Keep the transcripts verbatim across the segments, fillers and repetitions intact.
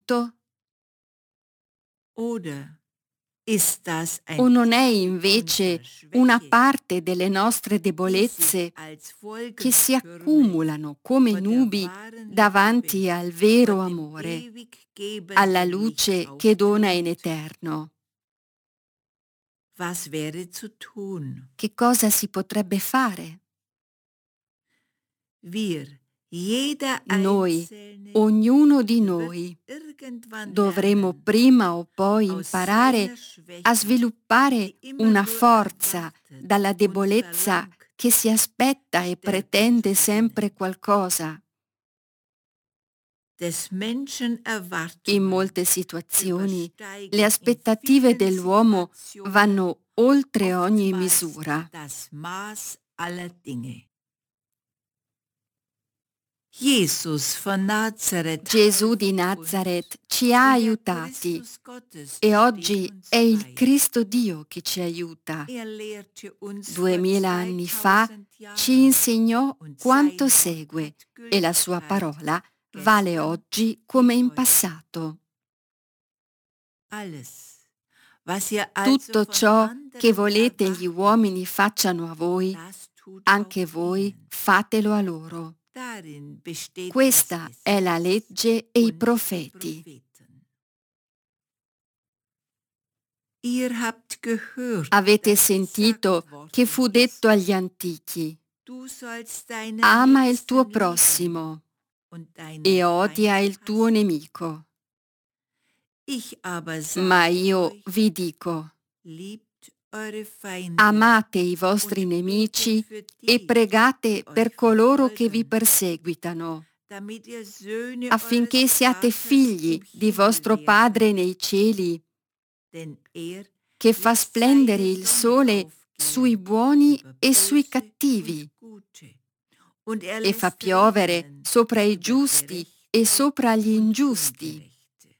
aiuto? Oder ist das O ein non è Teil invece unserer una Schwäche, parte delle nostre die sich debolezze als che si Wolkenförmig accumulano come vor der nubi wahren Liebe, davanti al vor vero dem amore, ewig alla gebenden Licht luce che dona in auftritt? eterno? Was wäre zu tun? Che cosa si potrebbe fare? Wir, jeder Noi, Einzelne, ognuno di wird noi, irgendwann dovremo lernen, prima o poi aus imparare seiner a Schwäche, sviluppare die immer una nur forza erwartet dalla und debolezza verlangt, che si aspetta e Stärke zu pretende sempre gewinnen. qualcosa. Des Menschen In Erwartungen molte situazioni le übersteigen in aspettative vielen dell'uomo Situationen vanno oltre ogni oftmals misura. das Maß aller Dinge. Jesus von Nazareth Gesù half di uns. Nazareth ci ha Der aiutati Christus Gottes e steht oggi uns è il bei. Cristo Dio che ci aiuta. Er lehrte uns vor Duemila anni fa zweitausend ci Jahren insegnò und quanto sein Wort segue hat e la sua Gültigkeit parola vale gestern oggi wie come in heute. passato. Alles, was ihr also Tutto von ciò che anderen volete gli erwartet, uomini facciano a voi, das tut auch anche voi ihnen. fatelo a loro. Darin besteht das Questa è la Gesetz legge e i und die profeti. Propheten. Ihr habt gehört, Avete dass gesagt sentito che worden fu ist, detto agli antichi: du sollst deinen ama il tuo Nächsten lieben prossimo und deinen e odia Feind il tuo hassen. nemico. Ich aber Ma sage io euch, vi dico: liebt eure Feinde amate i vostri und betet nemici für e die, pregate die euch per coloro che vi verfolgen, perseguitano, damit ihr Söhne affinché eures siate Vaters figli im di Himmel vostro Padre werdet. nei cieli, Denn er che fa lässt splendere seine il Sonne sole sui aufgehen buoni über e sui Böse und cattivi, Gute, und er e fa lässt piovere regnen sopra i über giusti e Gerechte sopra gli und ingiusti. Ungerechte.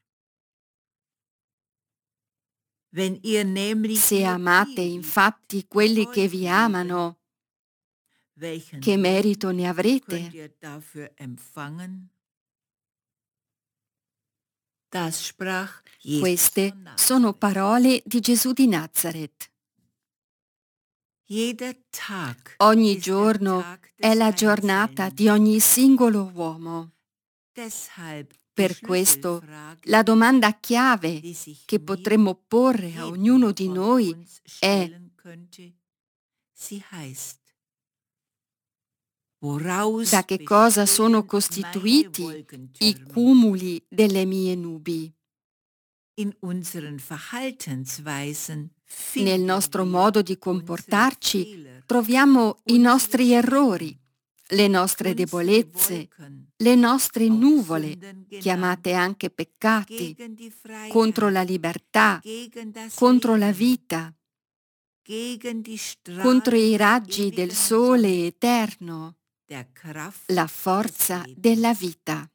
Wenn ihr nämlich Se nur amate die liebt, infatti die quelli che euch vi lieben, amano, welchen che Lohn merito ne könnt avrete? ihr dafür empfangen? Das sprach Jesus Queste von sono Nazareth. parole di Gesù di Nazareth. Jeder Tag Ogni ist der giorno Tag è des la giornata Einzelnen. di ogni singolo uomo. Deshalb die Per questo Schlüsselfrage, la domanda chiave die sich che mir potremmo porre a jedem ognuno di von noi uns è: stellen könnte, sie heißt, woraus da che cosa sono bestehen meine costituiti i Wolkentürme? cumuli delle mie nubi? In unseren Verhaltensweisen Nel finden nostro wir modo di unsere comportarci Fehler, troviamo i unsere nostri errori, Schwächen, le nostre unsere debolezze, Wolken, le nostre auch nuvole, Sünden genannt, chiamate anche peccati, gegen die contro la Freiheit, libertà, gegen das contro la Leben, vita, gegen die contro Strahlen i der raggi del ewigen sole Sonne, eterno, der la Kraft des forza della Lebens. vita.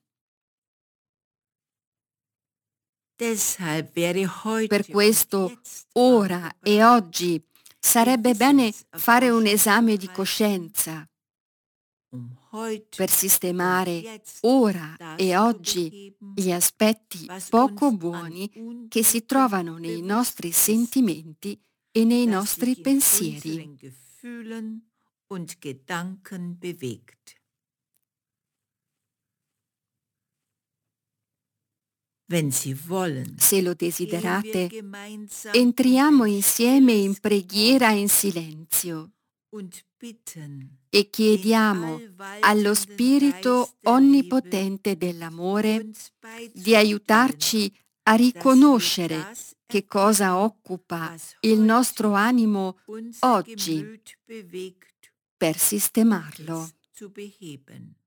Deshalb wäre Per heute und questo, jetzt ora e angebracht, oggi, sarebbe bene fare un Gewissenserforschung zu esame di treiben, coscienza um per heute und sistemare jetzt ora e das zu oggi beheben, gli aspetti was poco uns an buoni che si Ungutem trovano nei bewusst nostri ist, sentimenti e nei das nostri sich in pensieri. unseren Gefühlen und Gedanken bewegt. Wenn Sie wollen, Se lo gehen wir desiderate, gemeinsam entriamo in ein insieme in stilles preghiera e in Wort silenzio und bitten e den chiediamo allo allwaltenden Spirito Geist der Liebe, onnipotente dell'amore uns di beizustehen, aiutarci a dass wir riconoscere das che cosa erkennen, occupa was il nostro heute animo unser oggi Gemüt bewegt, per um sistemarlo. es zu beheben.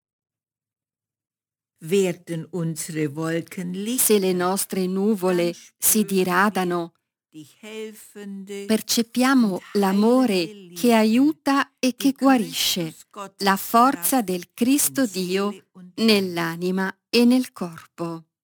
Werden unsere Wolken Se le lichter, nostre dann nuvole si spüren wir diradano, die helfende und percepiamo heilende l'amore che Liebe, aiuta e che die guarisce, Christus la Gottes forza Kraft del in Cristo Dio Seele und Leib. nell'anima e nel corpo.